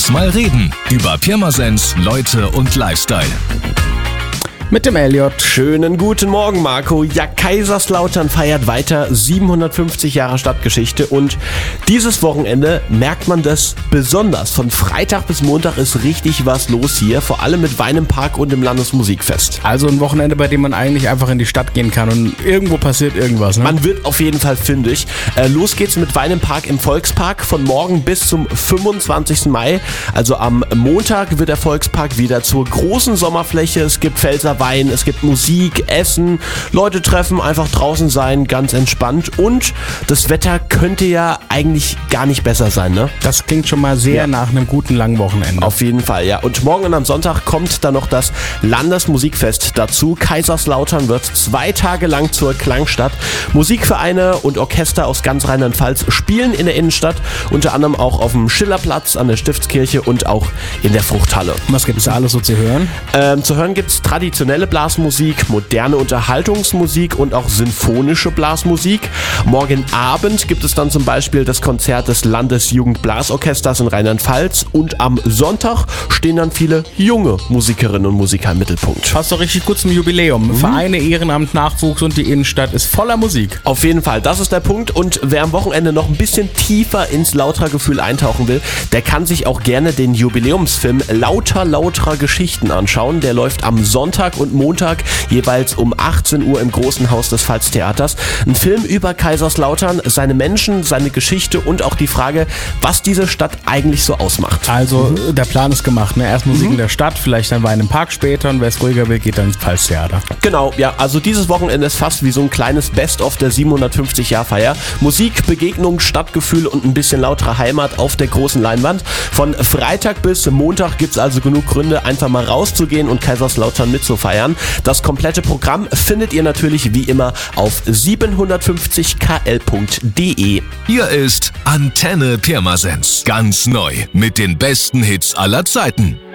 Lass mal reden über Pirmasens, Leute und Lifestyle. Mit dem Elliot. Schönen guten Morgen, Marco. Ja, Kaiserslautern feiert weiter 750 Jahre Stadtgeschichte und dieses Wochenende merkt man das besonders. Von Freitag bis Montag ist richtig was los hier, vor allem mit Wein im Park und dem Landesmusikfest. Also ein Wochenende, bei dem man eigentlich einfach in die Stadt gehen kann und irgendwo passiert irgendwas, ne? Man wird auf jeden Fall fündig. Los geht's mit Wein im Park im Volkspark von morgen bis zum 25. Mai. Also am Montag wird der Volkspark wieder zur großen Sommerfläche. Es gibt Pfälzer Wein, es gibt Musik, Essen, Leute treffen, einfach draußen sein, ganz entspannt. Und das Wetter könnte ja eigentlich gar nicht besser sein, ne? Das klingt schon mal sehr nach einem guten langen Wochenende. Auf jeden Fall, ja. Und morgen und am Sonntag kommt dann noch das Landesmusikfest dazu. Kaiserslautern wird 2 Tage lang zur Klangstadt. Musikvereine und Orchester aus ganz Rheinland-Pfalz spielen in der Innenstadt, unter anderem auch auf dem Schillerplatz, an der Stiftskirche und auch in der Fruchthalle. Was gibt es da alles so zu hören? Zu hören gibt es traditionelle Blasmusik, moderne Unterhaltungsmusik und auch sinfonische Blasmusik. Morgen Abend gibt es dann zum Beispiel das Konzert des Landesjugendblasorchesters in Rheinland-Pfalz und am Sonntag stehen dann viele junge Musikerinnen und Musiker im Mittelpunkt. Passt doch richtig gut zum Jubiläum. Vereine, Ehrenamt, Nachwuchs und die Innenstadt ist voller Musik. Auf jeden Fall, das ist der Punkt. Und wer am Wochenende noch ein bisschen tiefer ins Lautra-Gefühl eintauchen will, der kann sich auch gerne den Jubiläumsfilm Lauter Geschichten anschauen. Der läuft am Sonntag und Montag jeweils um 18 Uhr im Großen Haus des Pfalztheaters. Ein Film über Kaiserslautern, seine Menschen, seine Geschichte und auch die Frage, was diese Stadt eigentlich so ausmacht. Also der Plan ist gemacht, ne? Erst Musik in der Stadt, vielleicht dann Wein im Park später und wer es ruhiger will, geht dann ins Pfalztheater. Genau, ja, also dieses Wochenende ist fast wie so ein kleines Best-of der 750-Jahr-Feier. Musik, Begegnung, Stadtgefühl und ein bisschen lautere Heimat auf der großen Leinwand. Von Freitag bis Montag gibt's also genug Gründe, einfach mal rauszugehen und Kaiserslautern mitzufeiern. Das komplette Programm findet ihr natürlich wie immer auf 750kl.de. Hier ist Antenne Pirmasens. Ganz neu mit den besten Hits aller Zeiten.